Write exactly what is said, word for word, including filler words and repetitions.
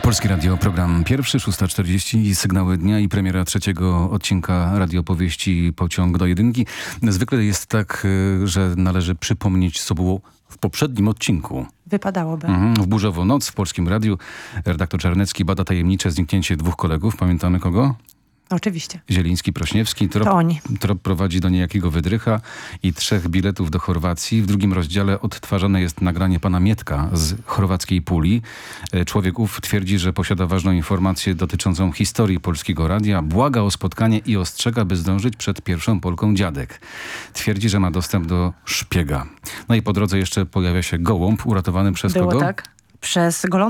Polskie Radio, program pierwszy, szósta czterdzieści, sygnały dnia i premiera trzeciego odcinka radiopowieści Pociąg do jedynki. Zwykle jest tak, że należy przypomnieć, co było w poprzednim odcinku. Wypadałoby. Mhm. W burzową noc w Polskim Radiu redaktor Czarnecki bada tajemnicze zniknięcie dwóch kolegów. Pamiętamy kogo? Oczywiście. Zieliński, Prośniewski. Trop, To oni. trop prowadzi do niejakiego wydrycha i trzech biletów do Chorwacji. W drugim rozdziale odtwarzane jest nagranie pana Mietka z chorwackiej Puli. Człowiek ów twierdzi, że posiada ważną informację dotyczącą historii Polskiego Radia. Błaga o spotkanie i ostrzega, by zdążyć przed pierwszą Polką dziadek. Twierdzi, że ma dostęp do szpiega. No i po drodze jeszcze pojawia się gołąb uratowany przez Było kogo? tak. Przez golątka.